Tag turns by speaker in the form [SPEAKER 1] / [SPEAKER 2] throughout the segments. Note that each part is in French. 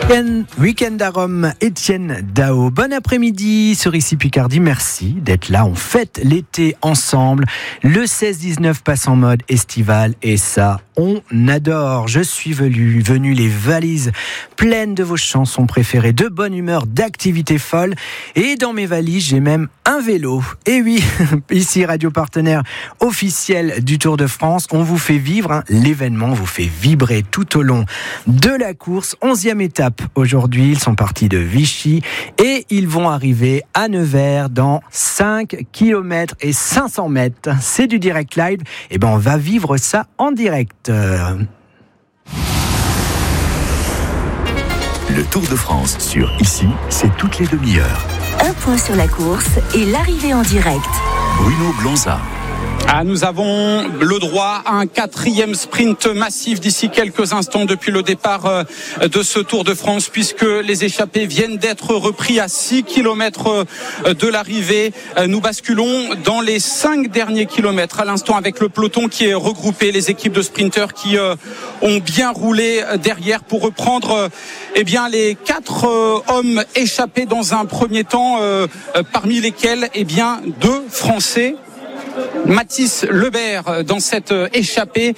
[SPEAKER 1] Week-end à Rome, Étienne Dao. Bon après-midi sur Ici Picardie. Merci d'être là. On fête l'été ensemble. Le 16-19 passe en mode estival et ça, on adore. Je suis venu les valises pleines de vos chansons préférées, de bonne humeur, d'activités folles. Et dans mes valises, j'ai même un vélo. Et oui, ici Radio Partenaire officiel du Tour de France. On vous fait vivre l'événement, on vous fait vibrer tout au long de la course. 11e étape aujourd'hui. Ils sont partis de Vichy et ils vont arriver à Nevers dans 5 km et 500 mètres. C'est du direct live. Et on va vivre ça en direct.
[SPEAKER 2] Le Tour de France sur Ici, c'est toutes les demi-heures.
[SPEAKER 3] Un point sur la course et l'arrivée en direct.
[SPEAKER 2] Bruno Blanza.
[SPEAKER 4] Nous avons le droit à un 4e sprint massif d'ici quelques instants depuis le départ de ce Tour de France, puisque les échappés viennent d'être repris à 6 km de l'arrivée. Nous basculons dans les 5 derniers kilomètres à l'instant avec le peloton qui est regroupé, les équipes de sprinteurs qui ont bien roulé derrière pour reprendre les 4 hommes échappés dans un premier temps, parmi lesquels 2 Français. Mathis Lebert dans cette échappée,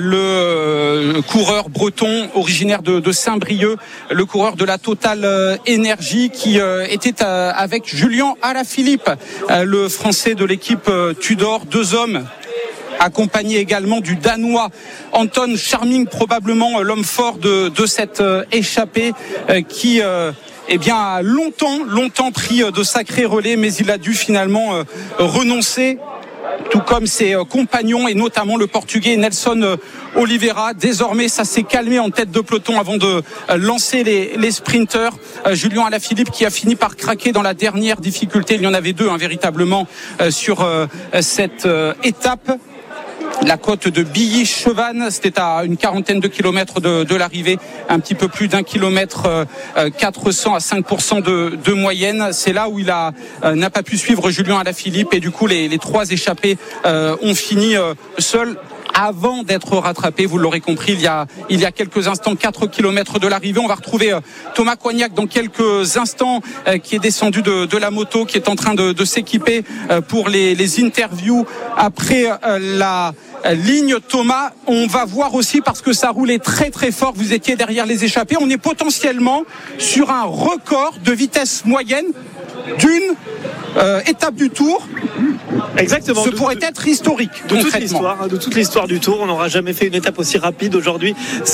[SPEAKER 4] le coureur breton originaire de Saint-Brieuc, le coureur de la Total Énergie qui était avec Julien Alaphilippe, le Français de l'équipe Tudor, 2 hommes accompagné également du Danois Anton Charming, probablement l'homme fort de cette échappée qui a longtemps pris de sacrés relais, mais il a dû finalement renoncer, tout comme ses compagnons et notamment le Portugais Nelson Oliveira. Désormais, ça s'est calmé en tête de peloton avant de lancer les sprinteurs. Julien Alaphilippe qui a fini par craquer dans la dernière difficulté. Il y en avait 2 véritablement sur cette étape. La côte de Billy-Chevannes, c'était à une quarantaine de kilomètres de l'arrivée, un petit peu plus d'1 kilomètre 400 à 5% de moyenne. C'est là où il n'a pas pu suivre Julien Alaphilippe et du coup les 3 échappés ont fini seuls avant d'être rattrapés. Vous l'aurez compris, il y a quelques instants, 4 kilomètres de l'arrivée. On va retrouver Thomas Coignac dans quelques instants qui est descendu de la moto, qui est en train de s'équiper pour les interviews après la ligne. Thomas, on va voir aussi, parce que ça roulait très très fort, vous étiez derrière les échappés, on est potentiellement sur un record de vitesse moyenne d'une étape du Tour.
[SPEAKER 5] Exactement.
[SPEAKER 4] Ce pourrait être historique
[SPEAKER 5] de toute l'histoire du Tour. On n'aura jamais fait une étape aussi rapide aujourd'hui.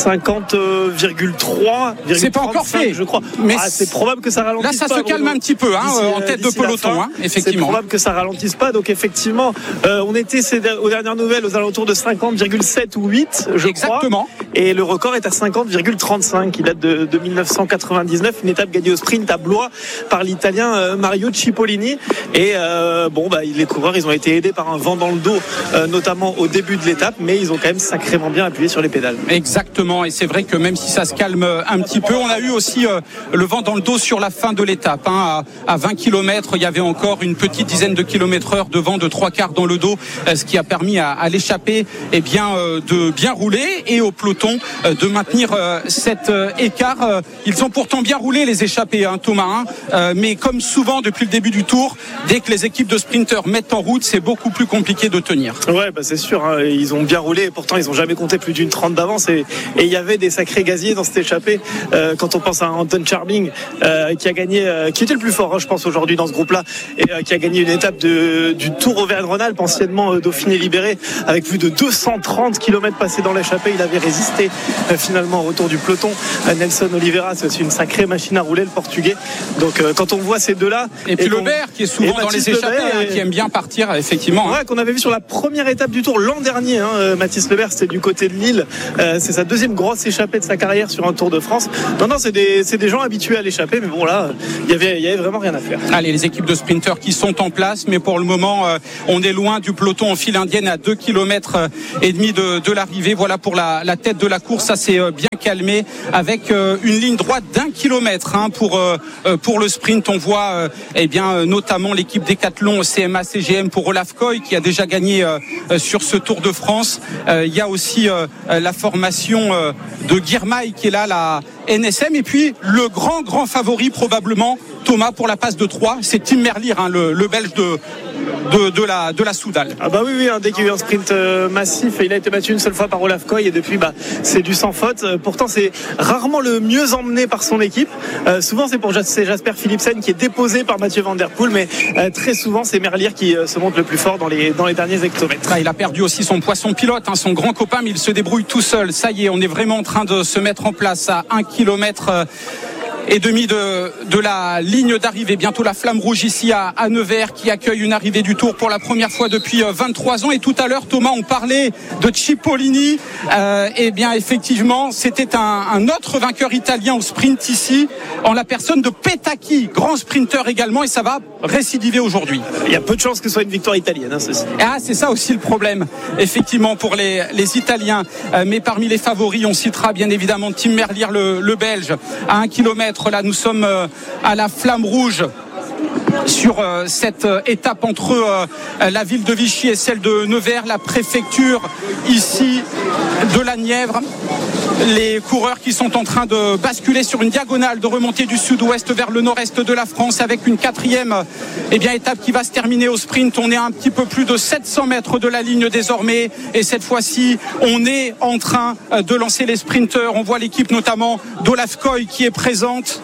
[SPEAKER 5] 50,3.
[SPEAKER 4] C'est pas encore fait,
[SPEAKER 5] je crois.
[SPEAKER 4] Mais
[SPEAKER 5] c'est probable que ça ralentisse.
[SPEAKER 4] Là, ça se calme un petit peu en tête de peloton, effectivement.
[SPEAKER 5] C'est probable que ça ralentisse pas. Donc effectivement, on était aux dernières nouvelles aux alentours de 50,7 ou 8, je
[SPEAKER 4] Exactement.
[SPEAKER 5] crois. Et le record est à 50,35. qui date de 1999. Une étape gagnée au sprint à Blois par l'Italien Mario Cipollini. Et les coureurs, ils ont été aidés par un vent dans le dos, notamment au début de l'étape, mais ils ont quand même sacrément bien appuyé sur les pédales.
[SPEAKER 4] Exactement, et c'est vrai que même si ça se calme un petit peu, on a eu aussi le vent dans le dos sur la fin de l'étape. À 20 km, il y avait encore une petite dizaine de km/h de vent de 3/4 dans le dos, ce qui a permis à l'échappée de bien rouler et au peloton de maintenir cet écart. Ils ont pourtant bien roulé les échappés, Thomas, mais comme souvent depuis le début du Tour, dès que les équipes de sprinteurs mettent en route, c'est beaucoup plus compliqué de tenir.
[SPEAKER 5] Ouais, c'est sûr, ils ont bien roulé et pourtant ils n'ont jamais compté plus d'une 30 d'avance et il y avait des sacrés gaziers dans cette échappée. Quand on pense à Anton Charming qui a gagné, qui était le plus fort, je pense, aujourd'hui dans ce groupe-là, et qui a gagné une étape du Tour Auvergne-Rhône-Alpes, anciennement Dauphiné libéré, avec plus de 230 km passés dans l'échappée. Il avait résisté finalement au retour du peloton. Nelson Oliveira, c'est aussi une sacrée machine à rouler, le Portugais. Donc quand on voit ces deux-là,
[SPEAKER 4] et puis Lebert qui est souvent dans les échappées, qui aime bien partir, effectivement.
[SPEAKER 5] Ouais, qu'on avait vu sur la première étape du Tour l'an dernier. Mathis Lebert, c'était du côté de Lille. C'est sa 2e grosse échappée de sa carrière sur un Tour de France. Non, c'est des gens habitués à l'échappée, mais bon là, il y avait vraiment rien à faire.
[SPEAKER 4] Allez, les équipes de sprinteurs qui sont en place, mais pour le moment, on est loin du peloton en file indienne à 2 km et demi de l'arrivée. Voilà pour la tête de la course, ça s'est bien calmé avec une ligne droite d'1 kilomètre pour le sprint. On voit notamment l'équipe Décathlon CMA-CGM pour Olaf Koy qui a déjà gagné sur ce Tour de France. Il y a aussi la formation de Girmay qui est là, NSM. Et puis le grand favori probablement, Thomas, pour la passe de 3, c'est Tim Merlier, le Belge de la Soudal.
[SPEAKER 5] Ah bah oui, dès qu'il y a eu un sprint massif, il a été battu une seule fois par Olaf Koy et depuis c'est du sans faute. Pourtant c'est rarement le mieux emmené par son équipe. Souvent c'est Jasper Philipsen qui est déposé par Mathieu Van Der Poel, mais très souvent c'est Merlier qui se montre le plus fort dans les derniers hectomètres.
[SPEAKER 4] Il a perdu aussi son poisson pilote, son grand copain, mais il se débrouille tout seul. Ça y est, on est vraiment en train de se mettre en place à 1 km et demi de la ligne d'arrivée. Bientôt la flamme rouge ici à Nevers qui accueille une arrivée du Tour pour la première fois depuis 23 ans. Et tout à l'heure, Thomas, on parlait de Cipollini. Eh bien, effectivement, c'était un autre vainqueur italien au sprint ici, en la personne de Petacchi, grand sprinter également, et ça va récidiver aujourd'hui.
[SPEAKER 5] Il y a peu de chances que ce soit une victoire italienne, ceci.
[SPEAKER 4] Ah, c'est ça aussi le problème, effectivement, pour les Italiens. Mais parmi les favoris, on citera bien évidemment Tim Merlier, le Belge, à 1 km. Là, nous sommes à la flamme rouge sur cette étape entre la ville de Vichy et celle de Nevers, la préfecture ici de la Nièvre. Les coureurs qui sont en train de basculer sur une diagonale, de remonter du sud-ouest vers le nord-est de la France avec une 4e étape qui va se terminer au sprint. On est à un petit peu plus de 700 mètres de la ligne désormais et cette fois-ci on est en train de lancer les sprinteurs. On voit l'équipe notamment d'Olaf Koy qui est présente.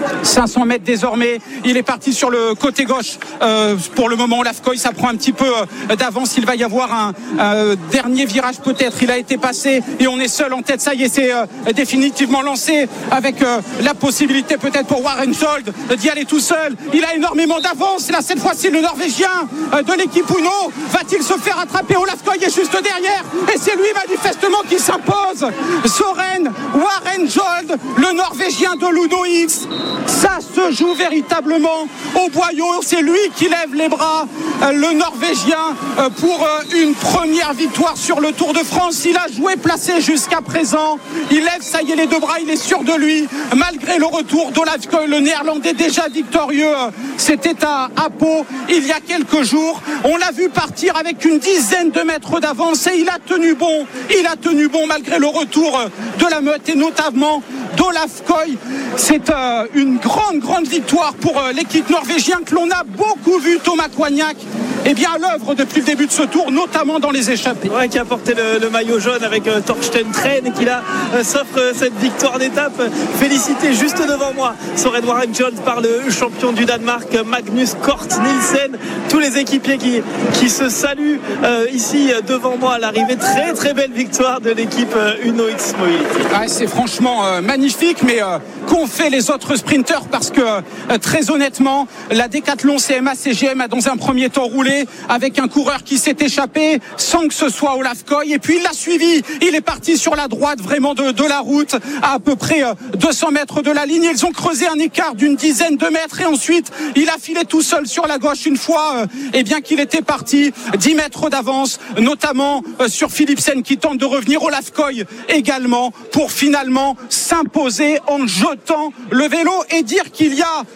[SPEAKER 4] 500 mètres désormais, il est parti sur le côté gauche. Pour le moment, Olaf Koy, ça prend un petit peu d'avance. Il va y avoir un dernier virage peut-être. Il a été passé et on est seul en tête. Ça y est, c'est définitivement lancé avec la possibilité peut-être pour Warren Schold d'y aller tout seul. Il a énormément d'avance. Là, cette fois-ci, le Norvégien de l'équipe Uno va-t-il se faire attraper? Olaf Koy est juste derrière et c'est lui manifestement qui s'impose. Soren Warren Schold, le Norvégien de l'Uno X. Ça se joue véritablement au boyau. C'est lui qui lève les bras, le Norvégien, pour une première victoire sur le Tour de France. Il a joué placé jusqu'à présent. Il lève, ça y est, les deux bras. Il est sûr de lui, malgré le retour d'Olaf Koy, le Néerlandais déjà victorieux. C'était à Pau il y a quelques jours. On l'a vu partir avec une dizaine de mètres d'avance et il a tenu bon. Il a tenu bon malgré le retour de la meute et notamment d'Olaf Koy. C'est une grande victoire pour l'équipe norvégienne que l'on a beaucoup vu, Thomas Coignac, à l'œuvre depuis le début de ce tour, notamment dans les échappées.
[SPEAKER 5] Ouais, qui a porté le maillot jaune avec Torsten Tren et qui là s'offre cette victoire d'étape. Félicité juste devant moi, Soren Warren Schold par le champion du Danemark, Magnus Cort Nielsen. Tous les équipiers qui se saluent ici devant moi à l'arrivée. Très belle victoire de l'équipe Uno X Mobility.
[SPEAKER 4] Ouais, c'est franchement magnifique, mais qu'ont fait les autres sprinteurs, parce que très honnêtement, la Décathlon CMA CGM a dans un premier temps roulé avec un coureur qui s'est échappé sans que ce soit Olaf Koy, et puis il l'a suivi. Il est parti sur la droite vraiment de la route à peu près 200 mètres de la ligne. Ils ont creusé un écart d'une dizaine de mètres et ensuite il a filé tout seul sur la gauche une fois qu'il était parti. 10 mètres d'avance, notamment sur Philipsen qui tente de revenir. Olaf Koy également pour finalement s'imposer en jetant le vélo et dire qu'il y a,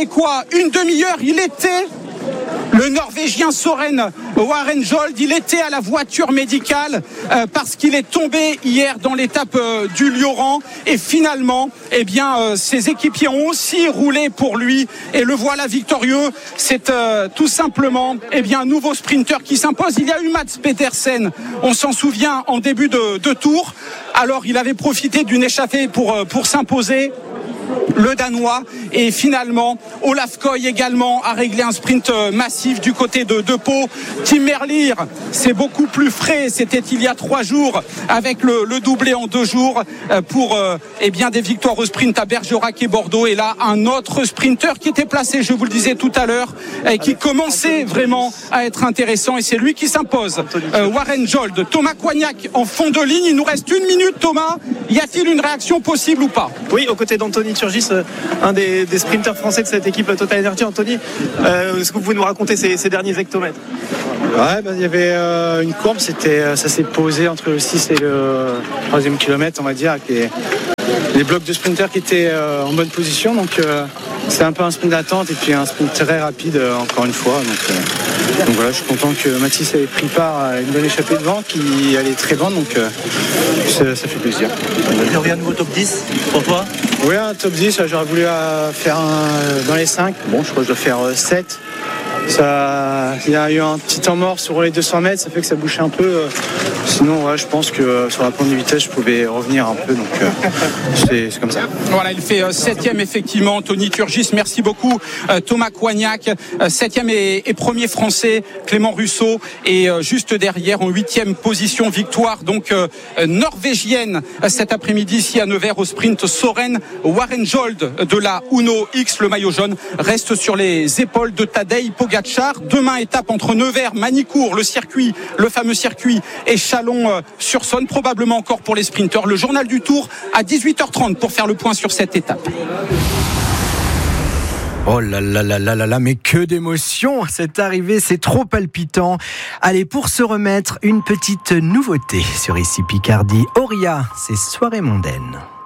[SPEAKER 4] une demi-heure, il était... Le Norvégien Soren Warren Schold, il était à la voiture médicale parce qu'il est tombé hier dans l'étape du Lioran et finalement, ses équipiers ont aussi roulé pour lui et le voilà victorieux. C'est tout simplement un nouveau sprinter qui s'impose. Il y a eu Mats Pedersen, on s'en souvient, en début de tour. Alors il avait profité d'une échappée pour s'imposer, le Danois, et finalement Olaf Koy également a réglé un sprint massif du côté de Pau. Tim Merlier, c'est beaucoup plus frais, c'était il y a 3 jours avec le doublé en 2 jours pour des victoires au sprint à Bergerac et Bordeaux. Et là, un autre sprinter qui était placé, je vous le disais tout à l'heure, qui commençait vraiment à être intéressant, et c'est lui qui s'impose. Warren Schold. Thomas Coignac en fond de ligne, il nous reste 1 minute. Thomas, y a-t-il une réaction possible ou pas?
[SPEAKER 5] Oui, aux côtés d'Anthony Turgis, un des sprinteurs français de cette équipe Total Energy. Anthony, est-ce que vous pouvez nous raconter ces derniers hectomètres?
[SPEAKER 6] Ouais, il y avait une courbe, ça s'est posé entre le 6 et le 3e kilomètre, on va dire, avec les blocs de sprinters qui étaient en bonne position. Donc c'était un peu un sprint d'attente et puis un sprint très rapide encore une fois. Donc voilà, je suis content que Mathis ait pris part à une bonne échappée devant qui allait très loin, donc ça fait plaisir.
[SPEAKER 7] Il y aurait un nouveau top 10 pour toi?
[SPEAKER 6] Oui, un top 10, j'aurais voulu faire dans les 5. Bon, je crois que je dois faire 7. Il y a eu un petit temps mort sur les 200 mètres, ça fait que ça bouchait un peu. Sinon, ouais, je pense que sur la pointe de vitesse, je pouvais revenir un peu. Donc, c'est comme ça.
[SPEAKER 4] Voilà, il fait 7e effectivement, Tony Turgis. Merci beaucoup, Thomas Coignac. 7e et premier français, Clément Russo. Et juste derrière, en 8e position, victoire donc norvégienne cet après-midi ici à Nevers au sprint. Soren Warenjold de la Uno X, le maillot jaune, reste sur les épaules de Tadej Pogacar. Demain, étape entre Nevers, Manicourt, le fameux circuit, et Chalon-sur-Saône, probablement encore pour les sprinteurs. Le journal du Tour à 18h30 pour faire le point sur cette étape.
[SPEAKER 1] Oh là là là là là là, mais que d'émotion cette arrivée, c'est trop palpitant. Allez, pour se remettre, une petite nouveauté sur Ici Picardie. Auria, c'est soirée mondaine.